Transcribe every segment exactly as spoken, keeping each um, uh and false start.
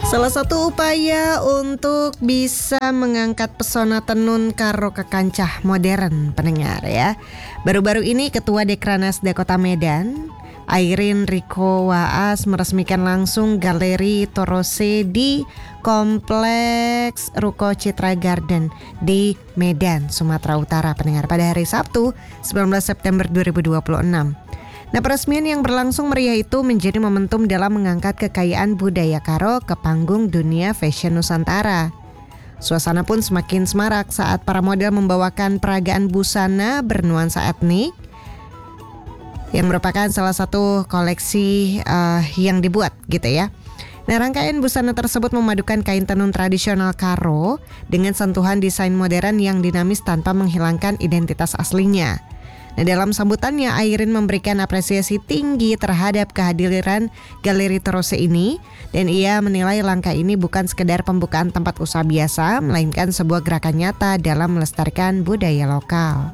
Salah satu upaya untuk bisa mengangkat pesona tenun karo ke kancah modern, pendengar ya. Baru-baru ini Ketua Dekranasda Kota Medan, Airin Riko Waas, meresmikan langsung Galeri Torose di Kompleks Ruko Citra Garden di Medan, Sumatera Utara, pendengar, pada hari Sabtu sembilan belas September dua ribu dua puluh enam. Nah, peresmian yang berlangsung meriah itu menjadi momentum dalam mengangkat kekayaan budaya Karo ke panggung dunia fashion Nusantara. Suasana pun semakin semarak saat para model membawakan peragaan busana bernuansa etnik yang merupakan salah satu koleksi uh, yang dibuat gitu ya. Nah, rangkaian busana tersebut memadukan kain tenun tradisional Karo dengan sentuhan desain modern yang dinamis tanpa menghilangkan identitas aslinya. Nah, dalam sambutannya, Airin memberikan apresiasi tinggi terhadap kehadiran Galeri Torose ini, dan ia menilai langkah ini bukan sekedar pembukaan tempat usaha biasa, melainkan sebuah gerakan nyata dalam melestarikan budaya lokal.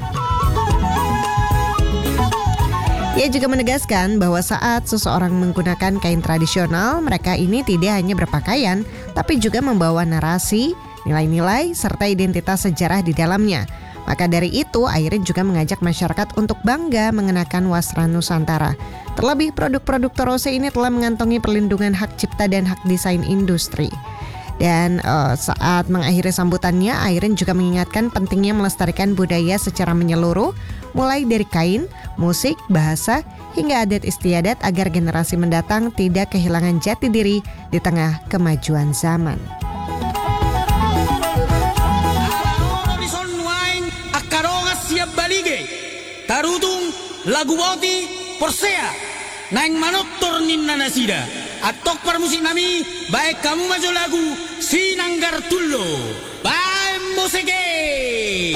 Ia juga menegaskan bahwa saat seseorang menggunakan kain tradisional, mereka ini tidak hanya berpakaian, tapi juga membawa narasi, nilai-nilai, serta identitas sejarah di dalamnya. Maka dari itu, Airin juga mengajak masyarakat untuk bangga mengenakan wastra Nusantara. Terlebih, produk-produk Torose ini telah mengantongi perlindungan hak cipta dan hak desain industri. Dan uh, saat mengakhiri sambutannya, Airin juga mengingatkan pentingnya melestarikan budaya secara menyeluruh, mulai dari kain, musik, bahasa, hingga adat istiadat agar generasi mendatang tidak kehilangan jati diri di tengah kemajuan zaman. Siap balige tarutung lagu boti porsea naing manottor ninna nasida atok par musik nami baik kamu maju lagu sinanggar tullo.